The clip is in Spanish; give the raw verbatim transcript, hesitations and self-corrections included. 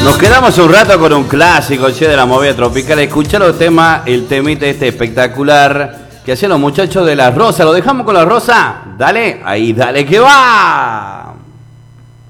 Nos quedamos un rato con un clásico, che, de la movida tropical. Escuchar los temas, el temite este espectacular que hacían los muchachos de La Rosa. ¿Lo dejamos con La Rosa? Dale, ahí, dale que va.